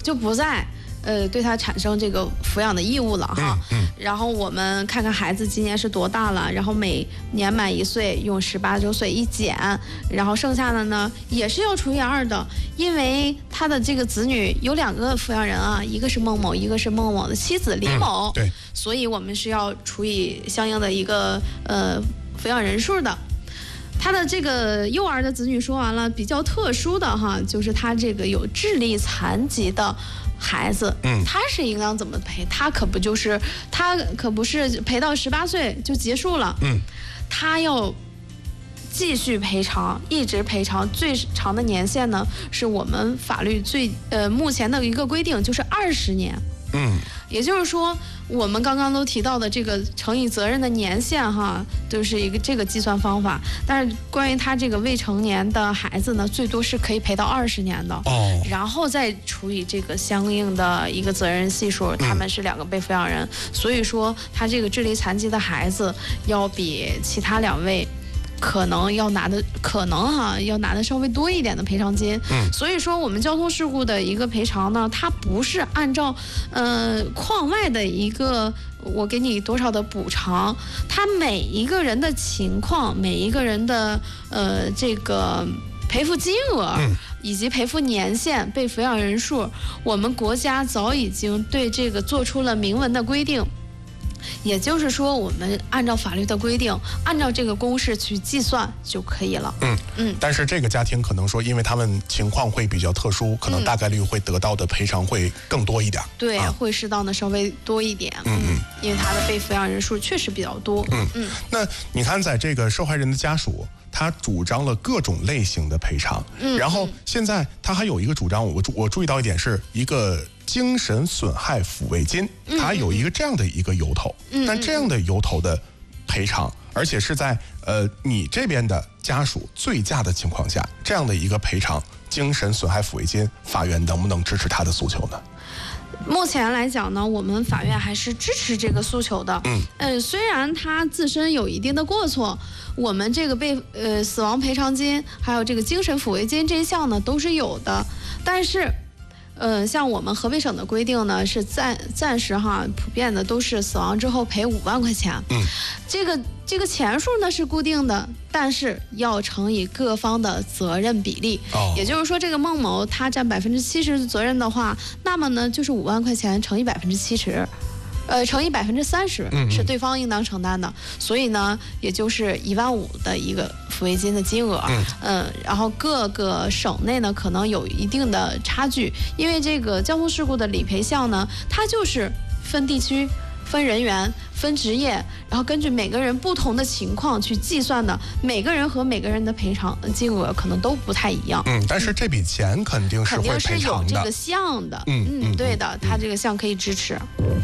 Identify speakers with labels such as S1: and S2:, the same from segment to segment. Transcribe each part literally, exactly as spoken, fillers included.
S1: 就不再。呃，对他产生这个抚养的义务了哈，
S2: 嗯嗯、
S1: 然后我们看看孩子今年是多大了，然后每年满一岁用十八周岁一减，然后剩下的呢也是要除以二的，因为他的这个子女有两个抚养人啊，一个是孟某，一个是孟某的妻子李某，
S2: 嗯、对，
S1: 所以我们是要除以相应的一个呃抚养人数的。他的这个幼儿的子女说完了，比较特殊的哈，就是他这个有智力残疾的孩子，
S2: 嗯，
S1: 他是应当怎么赔？他可不就是他可不是赔到十八岁就结束了，
S2: 嗯，
S1: 他要继续赔偿，一直赔偿，最长的年限呢是我们法律最呃目前的一个规定，就是二十年，
S2: 嗯，
S1: 也就是说。我们刚刚都提到的这个乘以责任的年限哈，就是一个这个计算方法。但是关于他这个未成年的孩子呢，最多是可以赔到二十年的。
S2: 哦。
S1: 然后再除以这个相应的一个责任系数，他们是两个被抚养人，嗯、所以说他这个智力残疾的孩子要比其他两位。可能要拿的可能哈要拿的稍微多一点的赔偿金，
S2: 嗯，
S1: 所以说我们交通事故的一个赔偿呢，它不是按照呃框外的一个我给你多少的补偿，它每一个人的情况，每一个人的呃这个赔付金额。
S2: 嗯
S1: 以及赔付年限、被抚养人数，我们国家早已经对这个做出了明文的规定。也就是说，我们按照法律的规定，按照这个公式去计算就可以了。
S2: 嗯
S1: 嗯。
S2: 但是这个家庭可能说，因为他们情况会比较特殊，可能大概率会得到的赔偿会更多一点。
S1: 嗯、对、啊，会适当的稍微多一点。
S2: 嗯嗯。
S1: 因为他的被抚养人数确实比较多。
S2: 嗯嗯。那你看，在这个受害人的家属，他主张了各种类型的赔偿。嗯。然后现在他还有一个主张，我注我注意到一点，是一个精神损害抚慰金，它有一个这样的一个由头。嗯。那这样的由头的赔偿，而且是在呃你这边的家属醉驾的情况下，这样的一个赔偿精神损害抚慰金，法院能不能支持他的诉求呢？
S1: 目前来讲呢，我们法院还是支持这个诉求的。嗯，呃，虽然他自身有一定的过错，我们这个被呃死亡赔偿金还有这个精神抚慰金这一项呢都是有的，但是。呃，像我们河北省的规定呢，是暂暂时哈，普遍的都是死亡之后赔五万块钱。
S2: 嗯，
S1: 这个这个钱数呢是固定的，但是要乘以各方的责任比例。
S2: 哦，
S1: 也就是说，这个孟某他占百分之七十的责任的话，那么呢就是五万块钱乘以百分之七十。呃，乘以百分之三十是对方应当承担的，嗯嗯，所以呢，也就是一万五的一个抚慰金的金额。嗯，呃，然后各个省内呢可能有一定的差距，因为这个交通事故的理赔项呢，它就是分地区、分人员、分职业，然后根据每个人不同的情况去计算的，每个人和每个人的赔偿金额可能都不太一样。
S2: 嗯，但是这笔钱肯定是会赔偿的。
S1: 肯定是有这个项的。
S2: 嗯
S1: 嗯，对的，他这个项可以支持。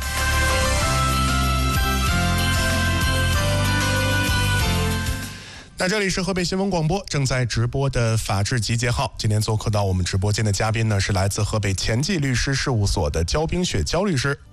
S2: 那这里是河北新闻广播正在直播的法治集结号，今天做客到我们直播间的嘉宾呢，是来自河北前进律师事务所的焦冰雪焦律师。